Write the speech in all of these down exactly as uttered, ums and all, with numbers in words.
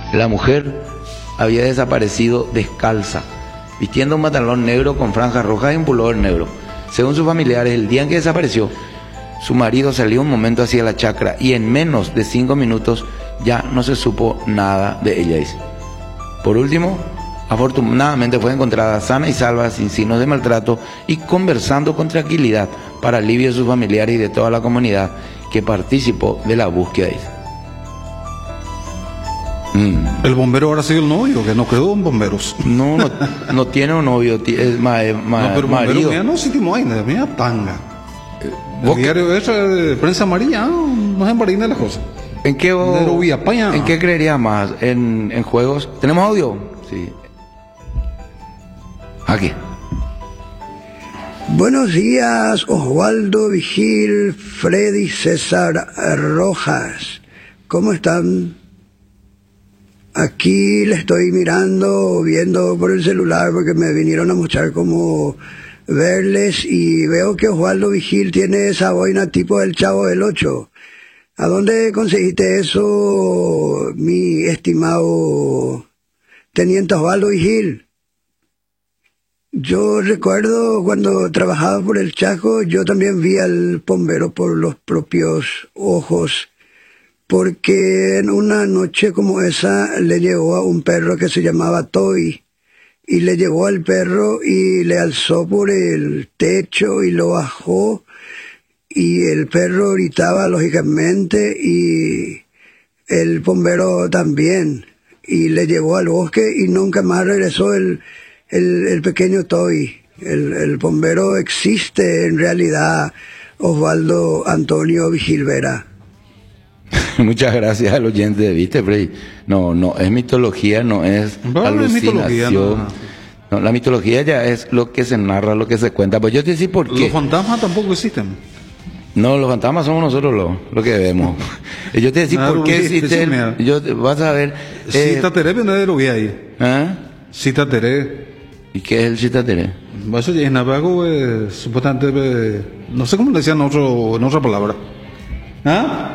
La mujer había desaparecido descalza, vistiendo un pantalón negro con franjas rojas y un pullover negro. Según sus familiares, el día en que desapareció, su marido salió un momento hacia la chacra y en menos de cinco minutos ya no se supo nada de ella, dice. Por último, afortunadamente fue encontrada sana y salva, sin signos de maltrato y conversando con tranquilidad, para alivio de sus familiares y de toda la comunidad que participó de la búsqueda, dice. Mm. El bombero ahora sigue el novio, que no quedó en bomberos. No, no, no tiene un novio, es ma, ma, no, pero marido. Bombero, mira, no sentimos ahí, mira tanga. El diario ese de prensa amarilla, no es marina las cosas. ¿En qué, o, ¿En qué creerías más? ¿En, ¿En juegos? ¿Tenemos audio? Sí. Aquí. Buenos días, Oswaldo Vigil, Freddy César Rojas. ¿Cómo están? Aquí le estoy mirando, viendo por el celular, porque me vinieron a mostrar cómo verles y veo que Oswaldo Vigil tiene esa boina tipo el Chavo del Ocho. ¿A dónde conseguiste eso, mi estimado teniente Oswaldo Vigil? Yo recuerdo cuando trabajaba por el Chaco, yo también vi al bombero por los propios ojos, porque en una noche como esa le llegó a un perro que se llamaba Toy, y le llevó al perro y le alzó por el techo y lo bajó, y el perro gritaba lógicamente, y el bombero también, y le llevó al bosque y nunca más regresó el, el, el pequeño Toy. El, el bombero existe en realidad, Osvaldo Antonio Vigil Vera. Muchas gracias al oyente, ¿viste, Freddy? No, no, es mitología, no es no, alucinación. Es mitología, no. No, la mitología ya es lo que se narra, lo que se cuenta. Pues yo te decía por qué. Los fantasmas tampoco existen. No, los fantasmas somos nosotros los lo que vemos. Yo te decía por qué existe. El, yo vas a ver. Eh, Citateré, ¿dónde lo vi ahí? ¿Ah? Citateré. ¿Y qué es el Citateré? Eso ya es Navajo, eh, supuestamente, eh, no sé cómo le decían en, otro, en otra palabra. ¿Ah?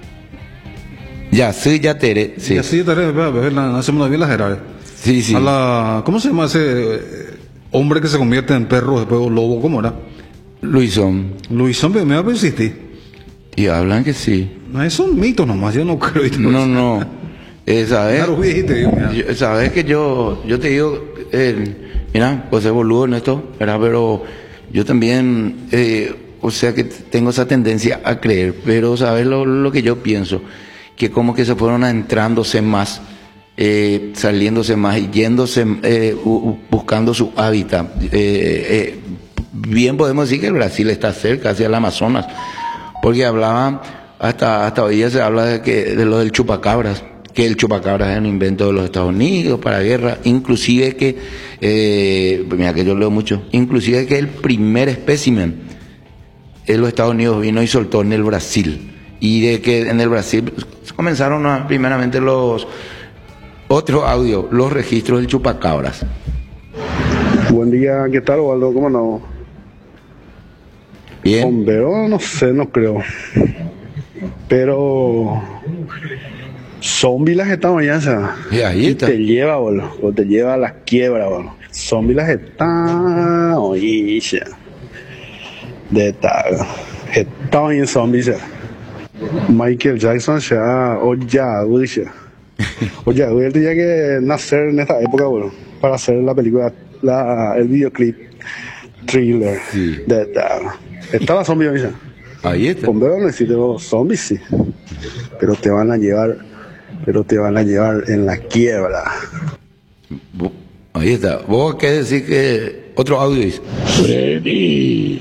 Ya, sí, ya teré. Sí. Ya, sí, ya teré, hacemos bien las gerales. Sí, sí. A la, ¿cómo se llama ese eh, hombre que se convierte en perro después o lobo? ¿Cómo era? Luisón. Luisón, pero me va a persistir. Y hablan que sí. No, son mitos nomás, yo no creo. No, no. Eh, ¿Sabes? Claro, viejito, yo, yo, Sabes que yo, yo te digo, eh, mira, pues es boludo en esto, ¿verdad? Pero yo también, eh, o sea que tengo esa tendencia a creer, pero ¿sabes lo, lo que yo pienso? Que como que se fueron adentrándose más, eh, saliéndose más y yéndose, eh, buscando su hábitat. Eh, eh, bien podemos decir que el Brasil está cerca, hacia el Amazonas, porque hablaban, hasta hasta hoy día se habla de que de lo del chupacabras, que el chupacabras es un invento de los Estados Unidos para guerra, inclusive que, eh, mira que yo leo mucho, inclusive que el primer espécimen en los Estados Unidos vino y soltó en el Brasil. Y de que en el Brasil comenzaron a, primeramente los otros audios, los registros del chupacabras. Buen día, ¿qué tal, Osvaldo? ¿Cómo no? Bien. Bombero, no sé, no creo. Pero zombie las están ya, y ahí y está. te lleva, boludo, o te lleva a las quiebras, boludo. Zombie las están, oye, de tal, están en zombies. Michael Jackson se ha odiado, dice. Oye, él tenía que nacer en esta época, bueno, para hacer la película, la, el videoclip, thriller, sí. De tal. Estaba zombie, dice. Ahí está. Bombero no existe, los zombies sí. Pero te van a llevar, pero te van a llevar en la quiebra. Ahí está. ¿Vos qué decís que otro audio dice? Freddy.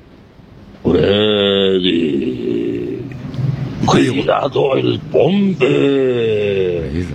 Freddy. Cuidado el bombe. Ahí está.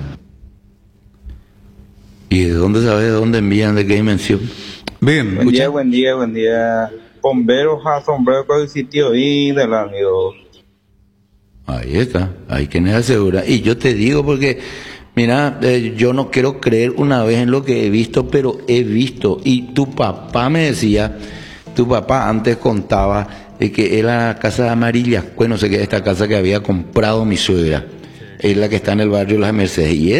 ¿Y de dónde sabes de dónde envían, de qué dimensión? Bien. Buen día, buen día, buen día. Bomberos a sombrero con el sitio y del amigo. Ahí está, hay que me asegura. Y yo te digo porque, mira, eh, yo no quiero creer una vez en lo que he visto, pero he visto. Y tu papá me decía, tu papá antes contaba de que era la casa de Amarilla, pues no sé qué, esta casa que había comprado mi suegra, es la que está en el barrio Las Mercedes. Y